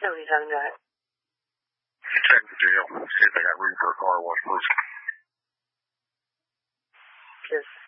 Nobody's having that. Check the jail. See if they got room for a car wash person. Just